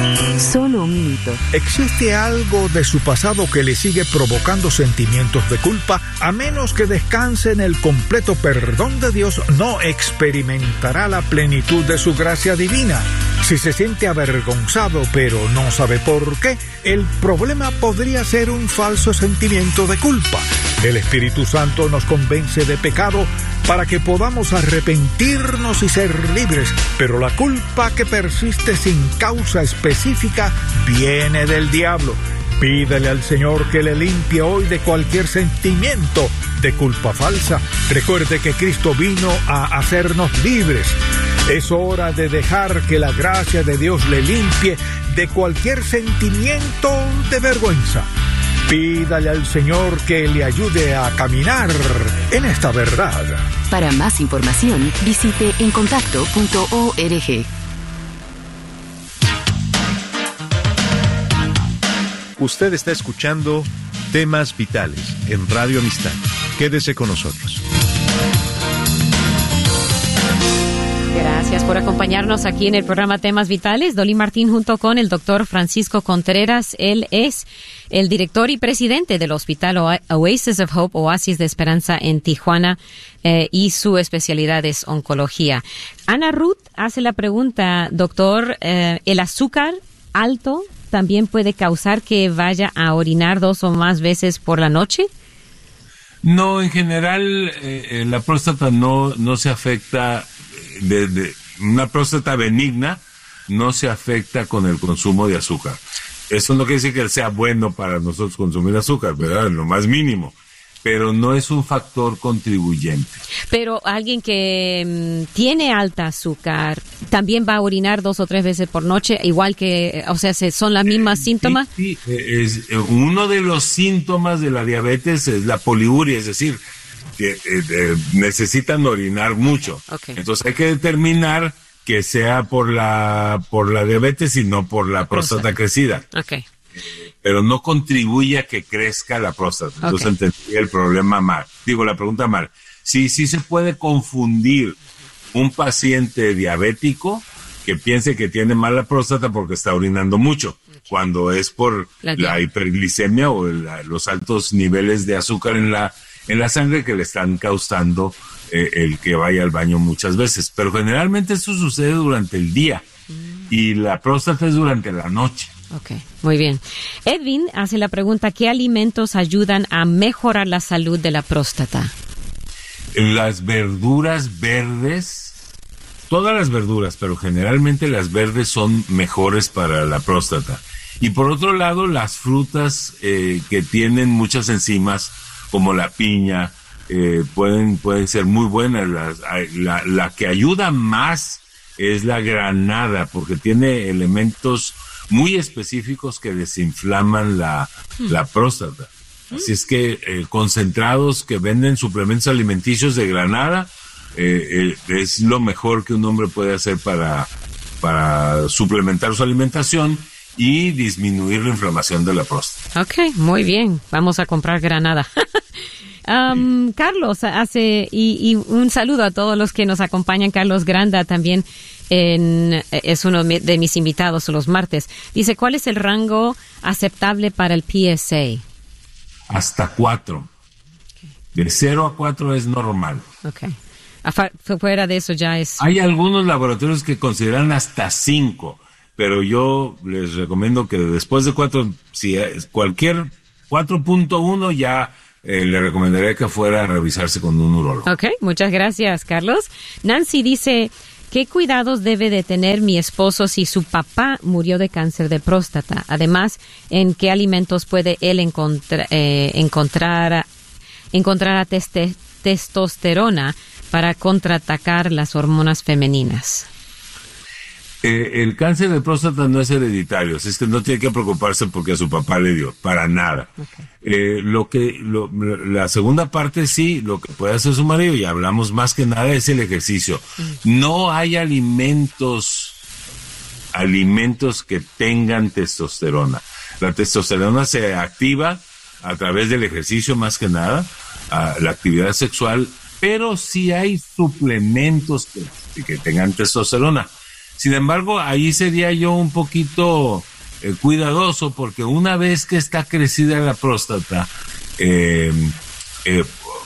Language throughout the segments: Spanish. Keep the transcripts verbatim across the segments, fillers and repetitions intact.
Solo un minuto. ¿Existe algo de su pasado que le sigue provocando sentimientos de culpa? A menos que descanse en el completo perdón de Dios, no experimentará la plenitud de su gracia divina. Si se siente avergonzado pero no sabe por qué, el problema podría ser un falso sentimiento de culpa. El Espíritu Santo nos convence de pecado para que podamos arrepentirnos y ser libres, pero la culpa que persiste sin causa específica viene del diablo. Pídele al Señor que le limpie hoy de cualquier sentimiento de culpa falsa. Recuerde que Cristo vino a hacernos libres. Es hora de dejar que la gracia de Dios le limpie de cualquier sentimiento de vergüenza. Pídale al Señor que le ayude a caminar en esta verdad. Para más información, visite encontacto punto org. Usted está escuchando Temas Vitales en Radio Amistad. Quédese con nosotros. Gracias por acompañarnos aquí en el programa Temas Vitales. Dolly Martín junto con el doctor Francisco Contreras. Él es el director y presidente del Hospital Oasis of Hope, Oasis de Esperanza en Tijuana, eh, y su especialidad es oncología. Ana Ruth hace la pregunta, doctor, eh, ¿el azúcar alto también puede causar que vaya a orinar dos o más veces por la noche? No, en general eh, la próstata no, no se afecta, de, de, una próstata benigna no se afecta con el consumo de azúcar. Eso no quiere decir que sea bueno para nosotros consumir azúcar, ¿verdad? Lo más mínimo. Pero no es un factor contribuyente. Pero alguien que mmm, tiene alta azúcar, ¿también va a orinar dos o tres veces por noche? Igual que, o sea, ¿son las mismas eh, síntomas? Sí, sí. Es, uno de los síntomas de la diabetes es la poliuria, es decir, que eh, eh, necesitan orinar mucho. Okay. Entonces hay que determinar que sea por la por la diabetes y no por la próstata crecida. Okay. Pero no contribuye a que crezca la próstata. Okay. Entonces entendí el problema mal. Digo, la pregunta mal. Sí, sí se puede confundir un paciente diabético que piense que tiene mala próstata porque está orinando mucho, cuando es por la, la hiperglicemia o la, los altos niveles de azúcar en la en la sangre que le están causando eh, el que vaya al baño muchas veces. Pero generalmente eso sucede durante el día mm. y la próstata es durante la noche. Ok, muy bien. Edwin hace la pregunta, ¿qué alimentos ayudan a mejorar la salud de la próstata? Las verduras verdes, todas las verduras, pero generalmente las verdes son mejores para la próstata. Y por otro lado, las frutas eh, que tienen muchas enzimas, como la piña, eh, pueden, pueden ser muy buenas. La, la, la que ayuda más es la granada, porque tiene elementos muy específicos que desinflaman la, mm. la próstata. Así es que eh, concentrados que venden suplementos alimenticios de granada eh, eh, es lo mejor que un hombre puede hacer para, para suplementar su alimentación y disminuir la inflamación de la próstata. Ok, muy bien. Vamos a comprar granada. um, sí. Carlos hace, y, y un saludo a todos los que nos acompañan. Carlos Granda también en, es uno de mis invitados los martes. Dice, ¿cuál es el rango aceptable para el P S A? Hasta cuatro. Okay. De cero a cuatro es normal. Okay. Fuera de eso ya es... Hay algunos laboratorios que consideran hasta cinco, pero yo les recomiendo que después de cuatro, si es cualquier cuatro punto uno ya eh, le recomendaría que fuera a revisarse con un urólogo. Ok, muchas gracias, Carlos. Nancy dice, ¿qué cuidados debe de tener mi esposo si su papá murió de cáncer de próstata? Además, ¿en qué alimentos puede él encontra, eh, encontrar, encontrar a teste, testosterona para contraatacar las hormonas femeninas? Eh, el cáncer de próstata no es hereditario, así es que no tiene que preocuparse porque a su papá le dio, para nada. Okay. Eh, lo que, lo, la segunda parte sí, lo que puede hacer su marido, y hablamos más que nada, es el ejercicio. Mm. No hay alimentos, alimentos que tengan testosterona. La testosterona se activa a través del ejercicio más que nada, a la actividad sexual, pero sí hay suplementos que, que tengan testosterona. Sin embargo, ahí sería yo un poquito eh, cuidadoso, porque una vez que está crecida la próstata, eh, eh,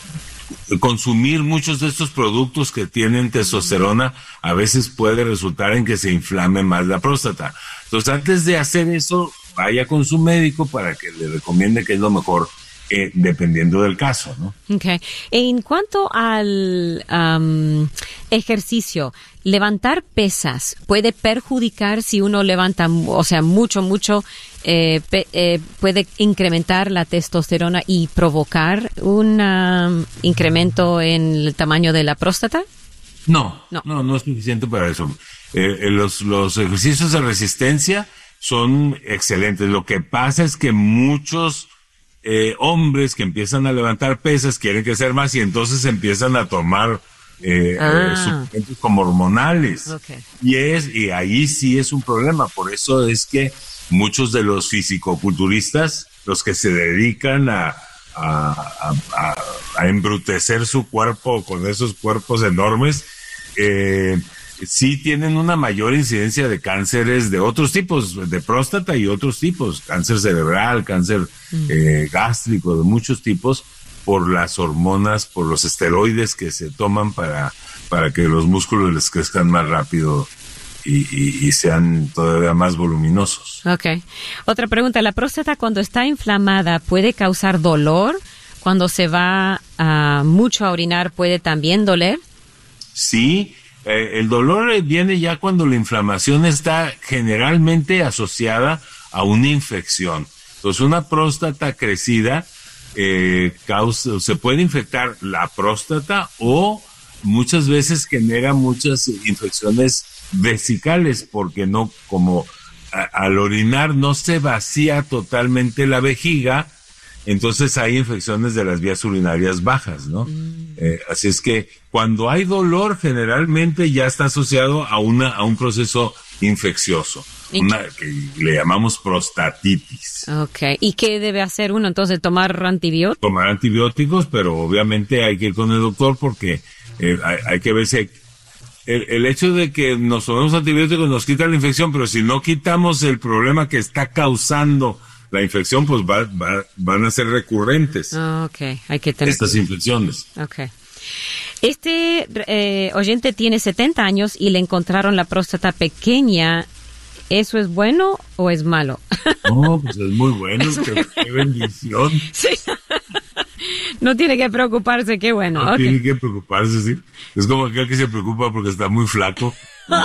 consumir muchos de estos productos que tienen testosterona a veces puede resultar en que se inflame más la próstata. Entonces, antes de hacer eso, vaya con su médico para que le recomiende qué es lo mejor, eh, dependiendo del caso, ¿no? Okay. En cuanto al um, ejercicio, levantar pesas puede perjudicar si uno levanta, o sea, mucho, mucho, eh, pe, eh, puede incrementar la testosterona y provocar un um, incremento en el tamaño de la próstata. No, no, no, no es suficiente para eso. Eh, eh, los, los ejercicios de resistencia son excelentes. Lo que pasa es que muchos eh, hombres que empiezan a levantar pesas quieren crecer más y entonces empiezan a tomar eh, ah. eh, suplementos como hormonales. Okay. Y es, y ahí sí es un problema. Por eso es que muchos de los fisicoculturistas, los que se dedican a A, a, a, a embrutecer su cuerpo con esos cuerpos enormes, eh, sí tienen una mayor incidencia de cánceres de otros tipos, de próstata y otros tipos, cáncer cerebral, cáncer mm. eh, gástrico, de muchos tipos, por las hormonas, por los esteroides que se toman para, para que los músculos les crezcan más rápido Y, y, y sean todavía más voluminosos. Okay. Otra pregunta, ¿la próstata cuando está inflamada puede causar dolor? Cuando se va uh, mucho a orinar, ¿puede también doler? Sí, eh, el dolor viene ya cuando la inflamación está generalmente asociada a una infección. Entonces, una próstata crecida eh, causa, se puede infectar la próstata o muchas veces genera muchas infecciones vesicales, porque no, como a, al orinar no se vacía totalmente la vejiga, entonces hay infecciones de las vías urinarias bajas, ¿no? Mm. Eh, así es que cuando hay dolor, generalmente ya está asociado a una a un proceso infeccioso, una que le llamamos prostatitis. Okay. ¿Y qué debe hacer uno entonces? ¿Tomar antibióticos? Tomar antibióticos, pero obviamente hay que ir con el doctor porque eh, hay, hay que ver si hay, El, el hecho de que nos tomemos antibióticos nos quita la infección, pero si no quitamos el problema que está causando la infección, pues va, va, van a ser recurrentes. Oh, okay. Hay que tener estas infecciones. Okay. Este eh, oyente tiene setenta años y le encontraron la próstata pequeña. ¿Eso es bueno o es malo? No, pues es muy bueno, qué, qué bendición. Sí. No tiene que preocuparse, qué bueno. No okay. tiene que preocuparse, sí. Es como aquel que se preocupa porque está muy flaco.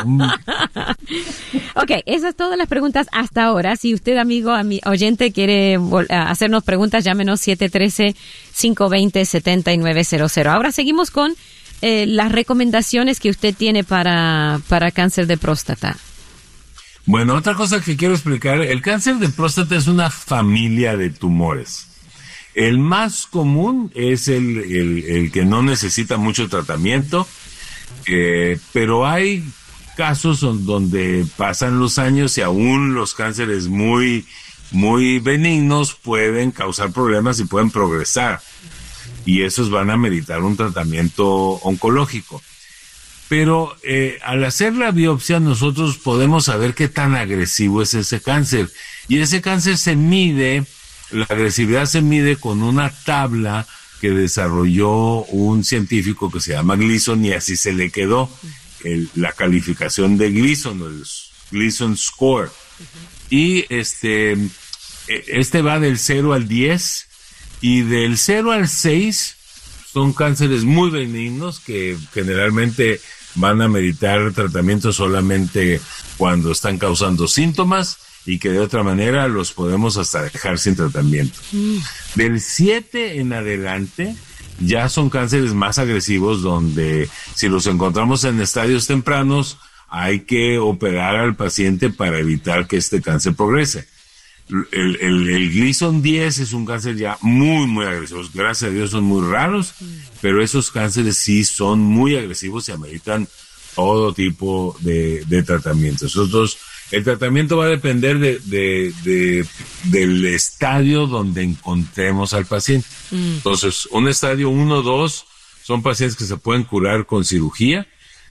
Ok, esas todas las preguntas hasta ahora. Si usted, amigo, ami, oyente, quiere vol- hacernos preguntas, llámenos siete uno tres, cinco dos cero, siete nueve cero cero. Ahora seguimos con eh, las recomendaciones que usted tiene para, para cáncer de próstata. Bueno, otra cosa que quiero explicar, el cáncer de próstata es una familia de tumores. El más común es el, el, el que no necesita mucho tratamiento, eh, pero hay casos donde pasan los años y aún los cánceres muy, muy benignos pueden causar problemas y pueden progresar. Y esos van a meritar un tratamiento oncológico. Pero eh, al hacer la biopsia nosotros podemos saber qué tan agresivo es ese cáncer. Y ese cáncer se mide, la agresividad se mide con una tabla que desarrolló un científico que se llama Gleason y así se le quedó el, la calificación de Gleason, el Gleason Score. Uh-huh. Y este, este va del cero al diez y del cero al seis son cánceres muy benignos que generalmente van a meritar tratamiento solamente cuando están causando síntomas y que de otra manera los podemos hasta dejar sin tratamiento. Mm. Del siete en adelante ya son cánceres más agresivos donde si los encontramos en estadios tempranos hay que operar al paciente para evitar que este cáncer progrese. El, el, el Gleason diez es un cáncer ya muy, muy agresivo. Gracias a Dios son muy raros, mm. pero esos cánceres sí son muy agresivos y ameritan todo tipo de, de tratamientos. Nosotros, el tratamiento va a depender de, de, de, del estadio donde encontremos al paciente. Mm. Entonces, un estadio uno o dos son pacientes que se pueden curar con cirugía.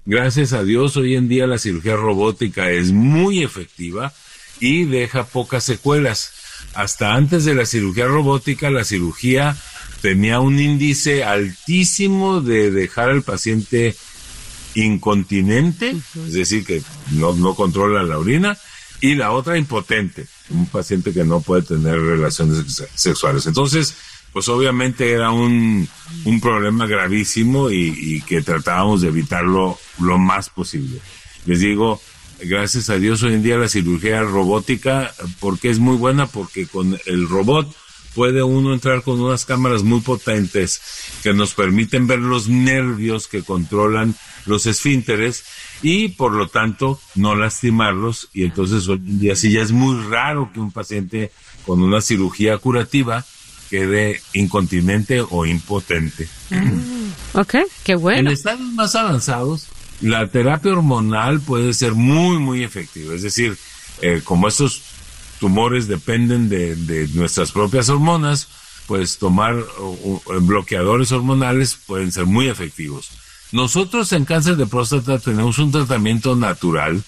Gracias a Dios, hoy en día la cirugía robótica es muy efectiva y deja pocas secuelas. Hasta antes de la cirugía robótica, la cirugía tenía un índice altísimo de dejar al paciente incontinente, uh-huh. es decir, que no, no controla la orina, y la otra impotente, un paciente que no puede tener relaciones sexuales. Entonces, pues obviamente era un, un problema gravísimo y, y que tratábamos de evitarlo lo más posible. Les digo, gracias a Dios hoy en día la cirugía robótica, porque es muy buena, porque con el robot puede uno entrar con unas cámaras muy potentes que nos permiten ver los nervios que controlan los esfínteres y por lo tanto no lastimarlos, y entonces hoy en día sí ya es muy raro que un paciente con una cirugía curativa quede incontinente o impotente. Mm, ok, qué bueno. En estados más avanzados, la terapia hormonal puede ser muy, muy efectiva. Es decir, eh, como estos tumores dependen de, de nuestras propias hormonas, pues tomar uh, uh, bloqueadores hormonales pueden ser muy efectivos. Nosotros en cáncer de próstata tenemos un tratamiento natural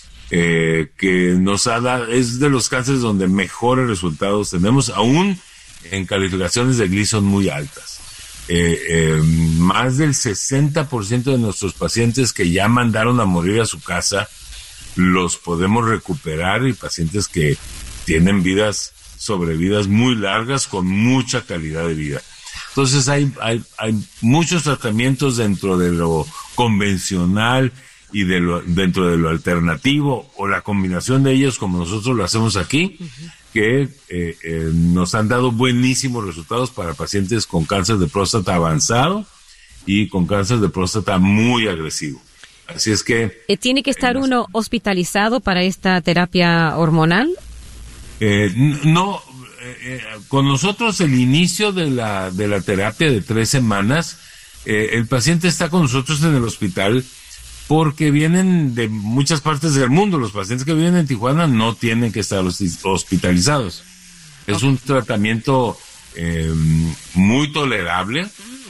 eh, que nos ha dado, es de los cánceres donde mejores resultados tenemos, aún en calificaciones de Gleason muy altas. Eh, eh, más del sesenta por ciento de nuestros pacientes que ya mandaron a morir a su casa los podemos recuperar, y pacientes que tienen vidas, sobrevidas muy largas con mucha calidad de vida. Entonces hay, hay, hay muchos tratamientos dentro de lo convencional y de lo, dentro de lo alternativo, o la combinación de ellos como nosotros lo hacemos aquí, uh-huh. que eh, eh, nos han dado buenísimos resultados para pacientes con cáncer de próstata avanzado y con cáncer de próstata muy agresivo. Así es que... ¿Tiene que estar uno hospitalizado para esta terapia hormonal? Eh, no, eh, con nosotros el inicio de la, de la terapia de tres semanas, eh, el paciente está con nosotros en el hospital porque vienen de muchas partes del mundo. Los pacientes que viven en Tijuana no tienen que estar hospitalizados. Es un tratamiento eh, muy tolerable.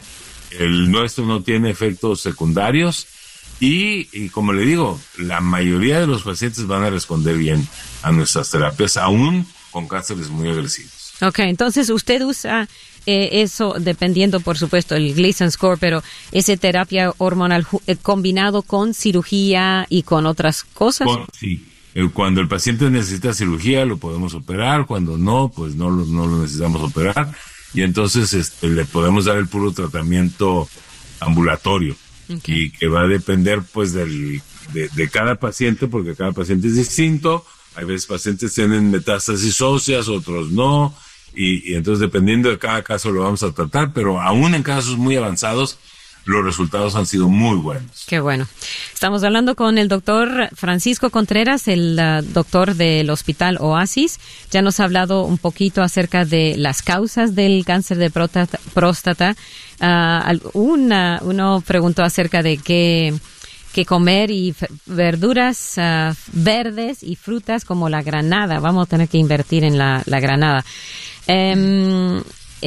El nuestro no tiene efectos secundarios y, y como le digo, la mayoría de los pacientes van a responder bien a nuestras terapias, aún con cánceres muy agresivos. Ok, entonces usted usa eh, eso, dependiendo, por supuesto, el Gleason score, pero esa terapia hormonal eh, combinado con cirugía y con otras cosas. Con, sí, el, cuando el paciente necesita cirugía lo podemos operar, cuando no, pues no lo, no lo necesitamos operar, y entonces este, le podemos dar el puro tratamiento ambulatorio, okay. y que va a depender pues del, de, de cada paciente, porque cada paciente es distinto. Hay veces pacientes tienen metástasis óseas, otros no, y, y entonces dependiendo de cada caso lo vamos a tratar, pero aún en casos muy avanzados los resultados han sido muy buenos. Qué bueno. Estamos hablando con el doctor Francisco Contreras, el uh, doctor del Hospital Oasis. Ya nos ha hablado un poquito acerca de las causas del cáncer de próstata. próstata. Uh, una, uno preguntó acerca de qué... que comer y f- verduras uh, verdes y frutas como la granada. Vamos a tener que invertir en la, la granada. Um, um,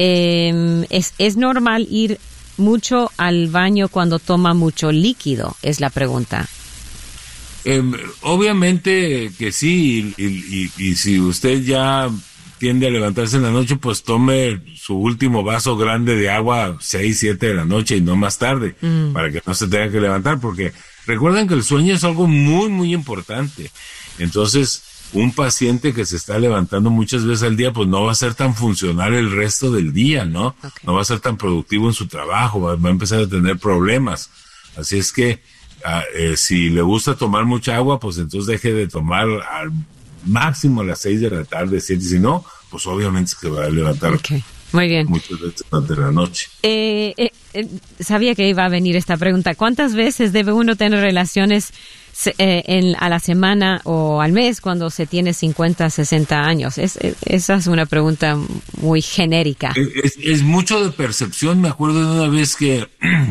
es, ¿Es normal ir mucho al baño cuando toma mucho líquido? Es la pregunta. Eh, obviamente que sí, y, y, y si usted ya tiende a levantarse en la noche, pues tome su último vaso grande de agua seis, siete de la noche y no más tarde, mm. para que no se tenga que levantar, porque recuerden que el sueño es algo muy, muy importante. Entonces, un paciente que se está levantando muchas veces al día, pues no va a ser tan funcional el resto del día, ¿no? Okay. No va a ser tan productivo en su trabajo, va, va a empezar a tener problemas. Así es que, uh, eh, si le gusta tomar mucha agua, pues entonces deje de tomar al máximo a las seis de la tarde, siete, si no, pues obviamente se va a levantar. Okay. Muy bien. Muchas veces durante la noche. Eh, eh, eh, sabía que iba a venir esta pregunta. ¿Cuántas veces debe uno tener relaciones eh, en, a la semana o al mes cuando se tiene cincuenta, sesenta años? Es, es, esa es una pregunta muy genérica. Es, es mucho de percepción. Me acuerdo de una vez que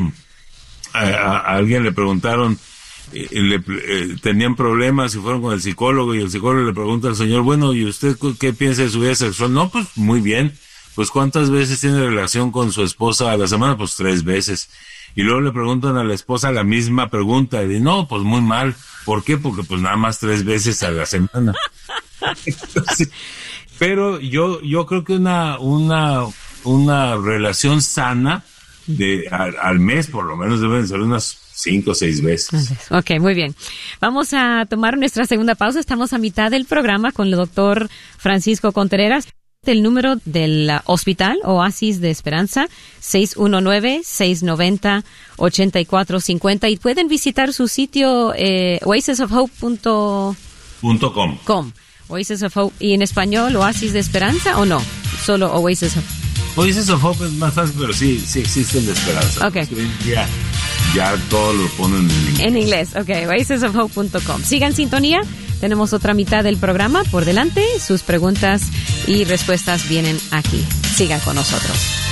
a, a, a alguien le preguntaron, eh, le, eh, tenían problemas y fueron con el psicólogo, y el psicólogo le pregunta al señor, bueno, ¿y usted qué piensa de su vida sexual? No, pues muy bien. Pues ¿cuántas veces tiene relación con su esposa a la semana? Pues tres veces. y luego le preguntan a la esposa la misma pregunta, y dice, no, pues muy mal. ¿Por qué? Porque pues nada más tres veces a la semana. Entonces, pero yo, yo creo que una, una, una relación sana de al, al mes, por lo menos deben ser unas cinco o seis veces. Ok, muy bien. Vamos a tomar nuestra segunda pausa. Estamos a mitad del programa con el doctor Francisco Contreras. El número del uh, hospital Oasis de Esperanza, seis uno nueve, seis nueve cero, ocho cuatro cinco cero, y pueden visitar su sitio eh, oasis of hope punto com. Oasis of Hope. ¿Y en español Oasis de Esperanza o no? Solo Oasis of Oasis of Hope es más fácil, pero sí, sí existe el de Esperanza. Ok. Ya, ya todo lo ponen en inglés. En inglés, ok. oasis of hope punto com. Sigan sintonía. Tenemos otra mitad del programa por delante. Sus preguntas y respuestas vienen aquí. Sigan con nosotros.